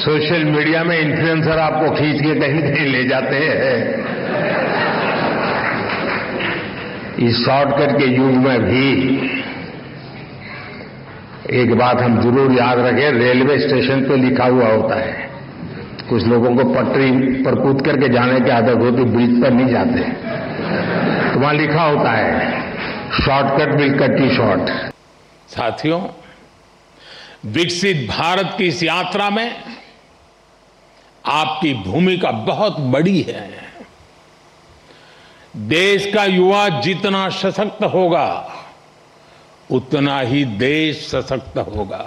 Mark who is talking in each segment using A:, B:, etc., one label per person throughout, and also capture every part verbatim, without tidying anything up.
A: Social media में influencer आपको खींच के कहीं कहीं ले जाते हैं। इस शॉर्टकट के युग में भी एक बात हम जरूर याद रखें, रेलवे स्टेशन पे लिखा हुआ होता है। कुछ लोगों को पटरी पर कूद करके जाने की आदत होती, ब्रिज पर नहीं जाते। तो वहां लिखा होता है, shortcut will cut you short.
B: साथियों, विकसित भारत की इस यात्रा में आपकी भूमिका बहुत बड़ी है। देश का युवा जितना सशक्त होगा, उतना ही देश सशक्त होगा।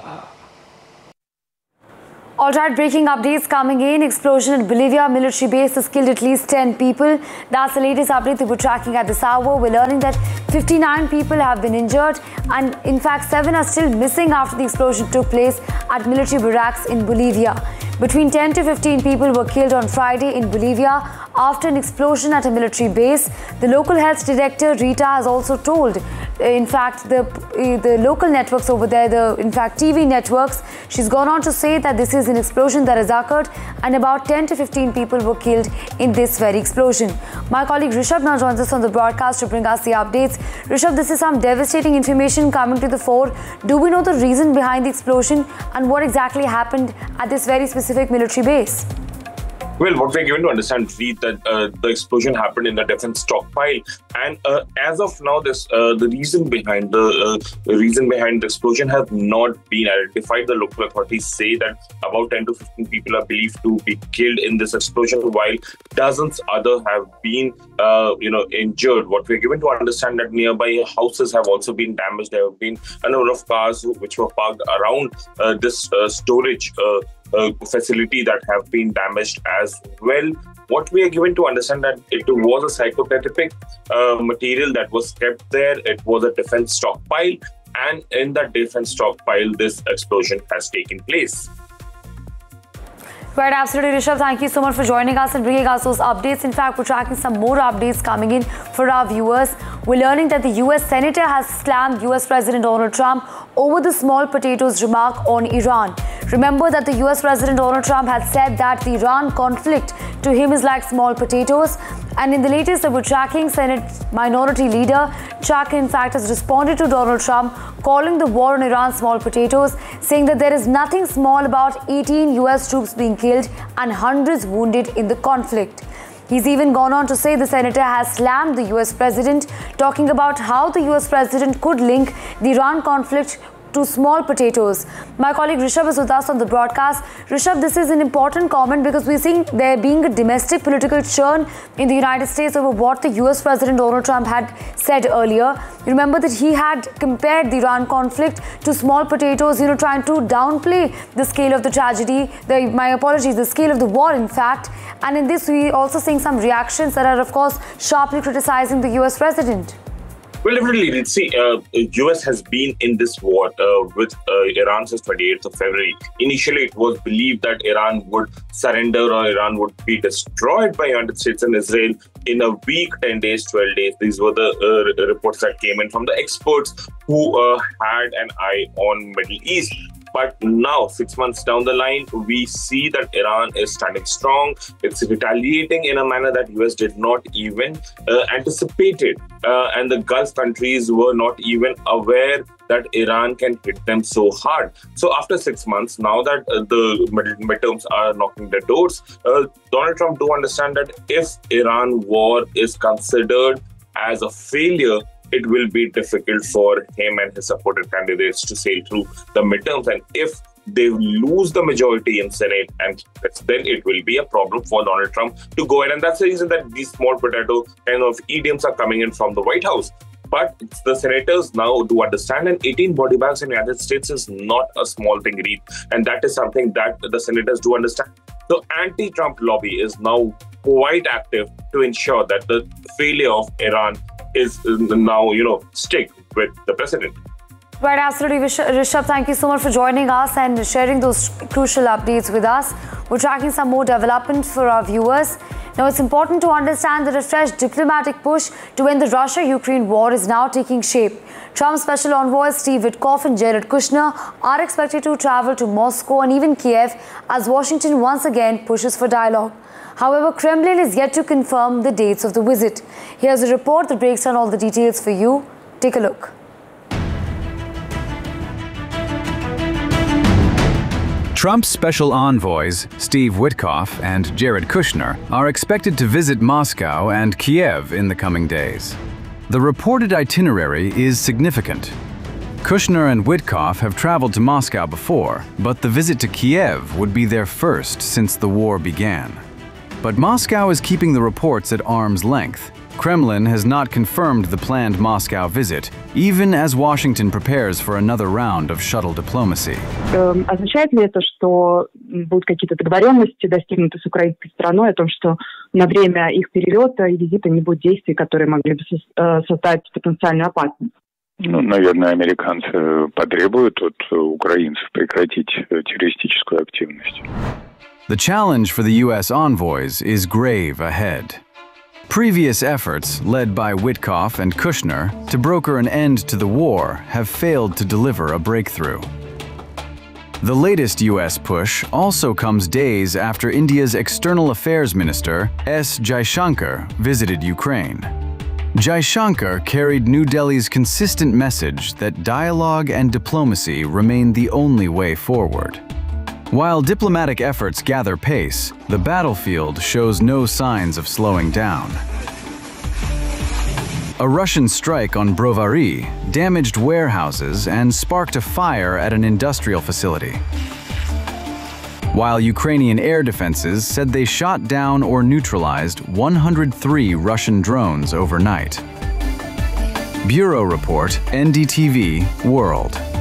C: All right, breaking updates coming in. Explosion at Bolivia military base has killed at least ten people. That's the latest update that we're tracking at this hour. We're learning that fifty-nine people have been injured, and in fact, seven are still missing after the explosion took place at military barracks in Bolivia. Between ten to fifteen people were killed on Friday in Bolivia after an explosion at a military base. The local health director, Rita, has also told, in fact, the, the local networks over there, the, in fact, T V networks, she's gone on to say that this is an explosion that has occurred and about ten to fifteen people were killed in this very explosion. My colleague Rishabh now joins us on the broadcast to bring us the updates. Rishabh, this is some devastating information coming to the fore. Do we know the reason behind the explosion and what exactly happened at this very specific military base?
D: Well, what we're given to understand, Reed, that uh, the explosion happened in the defense stockpile, and uh, as of now, this uh, the reason behind the, uh, the reason behind the explosion has not been identified. The local authorities say that about ten to fifteen people are believed to be killed in this explosion, while dozens other have been, uh, you know, injured. What we're given to understand that nearby houses have also been damaged. There have been a number of cars which were parked around uh, this uh, storage Uh, Uh, facility that have been damaged as well. What we are given to understand that it was a psychotropic uh, material that was kept there. It was a defense stockpile, and in that defense stockpile, this explosion has taken place.
C: Right, absolutely, Rishabh. Thank you so much for joining us and bringing us those updates. In fact, we're tracking some more updates coming in for our viewers. We're learning that the U S Senator has slammed U S President Donald Trump over the small potatoes remark on Iran. Remember that the U S President Donald Trump had said that the Iran conflict to him is like small potatoes. And in the latest that we're tracking, Senate Minority Leader Chuck, in fact, has responded to Donald Trump, calling the war on Iran small potatoes, saying that there is nothing small about eighteen U S troops being killed and hundreds wounded in the conflict. He's even gone on to say the senator has slammed the U S president, talking about how the U S president could link the Iran conflict to small potatoes. My colleague Rishabh is with us on the broadcast. Rishabh, this is an important comment because we're seeing there being a domestic political churn in the United States over what the U S President Donald Trump had said earlier. You remember that he had compared the Iran conflict to small potatoes, you know, trying to downplay the scale of the tragedy, the, my apologies, the scale of the war, in fact. And in this, we also seeing some reactions that are, of course, sharply criticizing the U S President.
D: Well, definitely, let's see, uh, U S has been in this war uh, with uh, Iran since twenty-eighth of February. Initially, it was believed that Iran would surrender or Iran would be destroyed by United States and Israel in a week, ten days, twelve days. These were the uh, reports that came in from the experts who uh, had an eye on Middle East. But now, six months down the line, we see that Iran is standing strong. It's retaliating in a manner that U S did not even uh, anticipate it. Uh, and the Gulf countries were not even aware that Iran can hit them so hard. So after six months, now that uh, the midterms are knocking the doors, uh, Donald Trump do understand that if Iran war is considered as a failure, it will be difficult for him and his supported candidates to sail through the midterms. And if they lose the majority in Senate, and then it will be a problem for Donald Trump to go in. And that's the reason that these small potato kind of idioms are coming in from the White House. But the senators now do understand, and eighteen body bags in the United States is not a small thing, Reed. And that is something that the senators do understand. The anti-Trump lobby is now quite active to ensure that the failure of Iran is now, you know, stick with the president.
C: Right, absolutely. Rishabh, thank you so much for joining us and sharing those crucial updates with us. We're tracking some more developments for our viewers. Now, it's important to understand that a fresh diplomatic push to end the Russia-Ukraine war is now taking shape. Trump's special envoys Steve Witkoff and Jared Kushner are expected to travel to Moscow and even Kiev as Washington once again pushes for dialogue. However, Kremlin is yet to confirm the dates of the visit. Here's a report that breaks down all the details for you. Take a look.
E: Trump's special envoys, Steve Witkoff and Jared Kushner, are expected to visit Moscow and Kiev in the coming days. The reported itinerary is significant. Kushner and Witkoff have traveled to Moscow before, but the visit to Kiev would be their first since the war began. But Moscow is keeping the reports at arm's length. Kremlin has not confirmed the planned Moscow visit, even as Washington prepares for another round of shuttle diplomacy.
F: Означает ли это, что будут какие-то договоренности достигнуты с украинской стороной о том, что на время их перелета и визита не будет действий, которые могли бы создать потенциальную опасность?
G: Ну, наверное, американцы потребуют от украинцев прекратить террористическую активность.
E: The challenge for the U S envoys is grave ahead. Previous efforts, led by Witkoff and Kushner, to broker an end to the war have failed to deliver a breakthrough. The latest U S push also comes days after India's External Affairs Minister S. Jaishankar visited Ukraine. Jaishankar carried New Delhi's consistent message that dialogue and diplomacy remain the only way forward. While diplomatic efforts gather pace, the battlefield shows no signs of slowing down. A Russian strike on Brovary damaged warehouses and sparked a fire at an industrial facility, while Ukrainian air defenses said they shot down or neutralized one hundred three Russian drones overnight. Bureau Report, N D T V, World.